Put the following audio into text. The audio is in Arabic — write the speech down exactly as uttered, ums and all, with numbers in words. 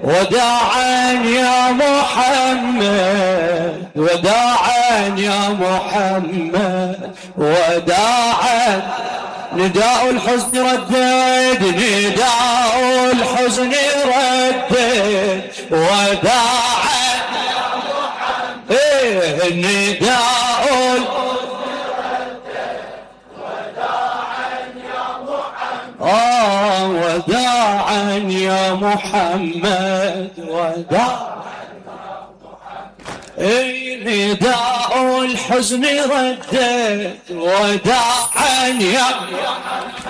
وداعا يا محمد وداعا يا محمد وداعا نداء الحزن ردد نداء الحزن ردد وداعا يا محمد إيه نداء آه وداعا يا محمد وداعا اي نداء الحزن ردد وداعا يا محمد